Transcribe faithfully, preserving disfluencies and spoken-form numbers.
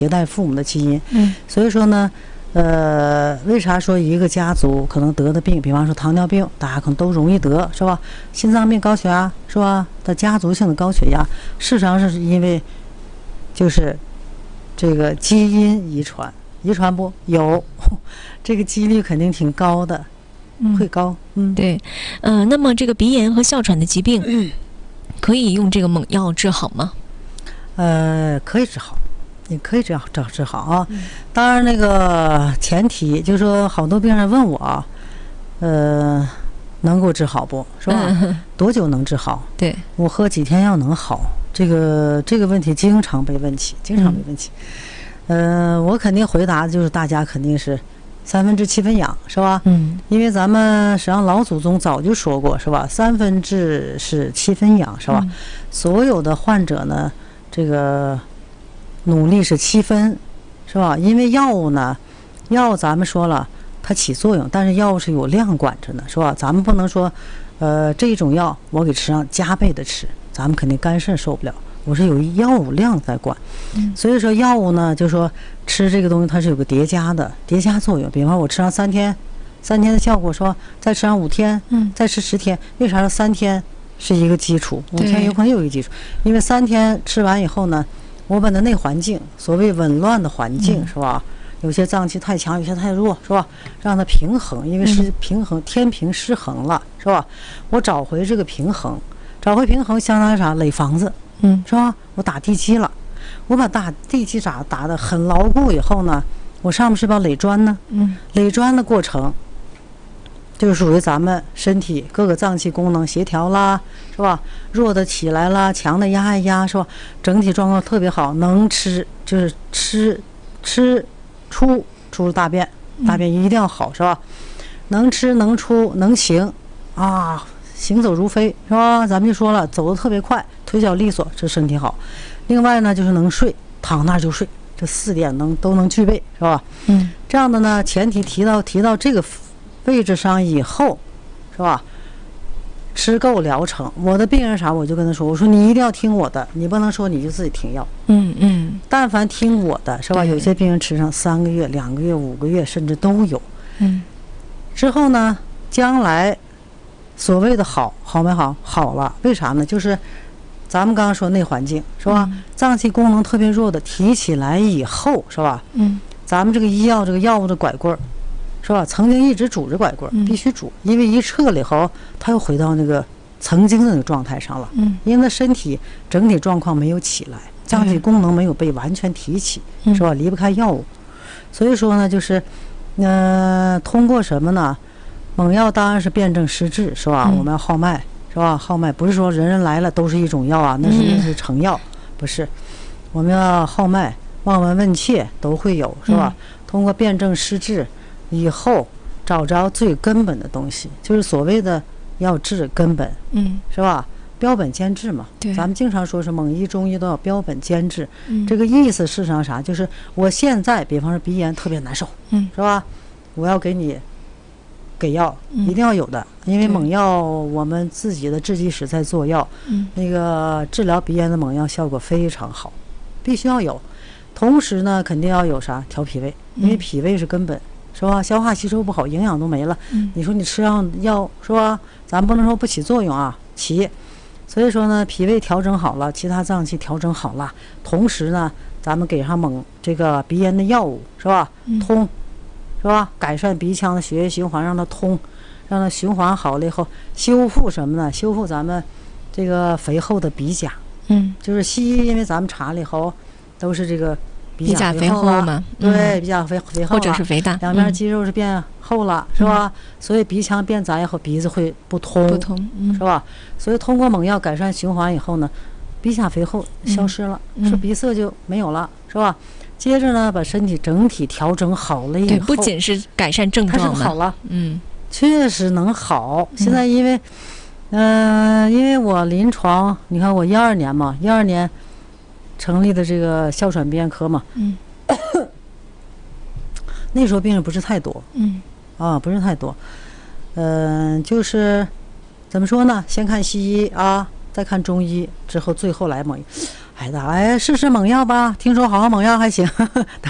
携带父母的基因。 嗯， 所以说呢，呃，为啥说一个家族可能得的病，比方说糖尿病，大家可能都容易得，是吧？心脏病、高血压，是吧？的家族性的高血压，事实上是因为就是这个基因遗传，遗传不有这个几率肯定挺高的，会高。嗯， 对，呃，那么这个鼻炎和哮喘的疾病，嗯，可以用这个猛药治好吗？ 呃，可以治好。也可以这样治治好啊，嗯、当然那个前提就是说，好多病人问我啊，呃，能够治好不是吧？嗯、多久能治好？ 对， 我喝几天药能好？这个这个问题经常被问起，经常被问起。嗯、呃，我肯定回答的就是大家肯定是三分治七分养，是吧？ 嗯， 因为咱们实际上老祖宗早就说过，是吧？三分治是七分养，是吧？嗯、所有的患者呢，这个。努力是七分，是吧？因为药物呢，药咱们说了它起作用，但是药物是有量管着呢，是吧？咱们不能说，呃，这一种药我给吃上加倍的吃，咱们肯定肝肾受不了。我是有药物量在管，嗯、所以说药物呢，就说吃这个东西它是有个叠加的叠加作用。比方我吃上三天，三天的效果，说再吃上五天，嗯，再吃十天，为啥说三天是一个基础，五天有可能有一个基础？因为三天吃完以后呢。我们的内环境，所谓紊乱的环境，是吧？有些脏器太强，有些太弱，是吧？让它平衡，因为是平衡，天平失衡了，是吧？我找回这个平衡，找回平衡相当于啥？垒房子，嗯，是吧？我打地基了，我把打地基打打得很牢固以后呢，我上面是不是要垒砖呢？嗯，垒砖的过程。就是属于咱们身体各个脏器功能协调啦，是吧？弱的起来啦，强的压一压，是吧？整体状况特别好，能吃就是吃吃出出大便，大便一定要好，是吧？能吃能出能行啊，行走如飞，是吧？咱们就说了，走得特别快，腿脚利索，这身体好。另外呢，就是能睡，躺那就睡，这四点能都能具备，是吧？嗯，这样的呢，前提提到提到这个。位置上以后，是吧？吃够疗程，我的病人啥，我就跟他说，我说你一定要听我的，你不能说你就自己停药。嗯嗯。但凡听我的，是吧？有些病人吃上三个月、两个月、五个月，甚至都有。嗯。之后呢，将来所谓的好，好没好？好了，为啥呢？就是咱们刚刚说内环境，是吧？嗯、脏器功能特别弱的提起来以后，是吧？嗯。咱们这个医药这个药物的拐棍儿。是吧？曾经一直拄着拐棍，必须拄，因为一撤了以后，他又回到那个曾经的那个状态上了。嗯，因为他身体整体状况没有起来，脏器功能没有被完全提起，嗯、是吧？离不开药物，所以说呢，就是，呃，通过什么呢？猛药当然是辨证施治，是吧？嗯、我们要号脉，是吧？号脉不是说人人来了都是一种药啊，那是那是成药，不是。我们要号脉，望闻问切都会有，是吧？嗯、通过辨证施治。以后找着最根本的东西，就是所谓的要治根本，嗯，是吧？标本兼治嘛。对，咱们经常说是猛医中医都要标本兼治。嗯，这个意思事实上啥？就是我现在，比方说鼻炎特别难受，嗯，是吧？我要给你给药，一定要有的，因为猛药我们自己的制剂室在做药，嗯，那个治疗鼻炎的猛药效果非常好，必须要有。同时呢，肯定要有啥？调脾胃，因为脾胃是根本。是吧？消化吸收不好，营养都没了。嗯，你说你吃上药是吧？咱不能说不起作用啊，起。所以说呢，脾胃调整好了，其他脏器调整好了，同时呢，咱们给上猛这个鼻炎的药物是吧？通，是吧？改善鼻腔的血液循环，让它通，让它循环好了以后，修复什么呢？修复咱们这个肥厚的鼻甲。嗯，就是西医，因为咱们查了以后都是这个。 鼻甲肥厚嘛， 对，鼻甲肥肥厚， 或者是肥大， 两边肌肉是变厚了，是吧？所以鼻腔变窄以后，鼻子会不通， 不通， 是吧？所以通过猛药改善循环以后呢，鼻甲肥厚消失了，是鼻塞就没有了，是吧？接着呢，把身体整体调整好了以后， 对，不仅是改善症状， 它是好了，嗯，确实能好。现在因为，嗯，因为我临床，你看我一二年嘛，一二年。成立的这个哮喘鼻炎科嘛，嗯，那时候病人不是太多，嗯，啊，不是太多，嗯、呃，就是怎么说呢？先看西医啊，再看中医，之后最后来猛医。 哎，打哎试试猛药吧，听说好像猛药还行。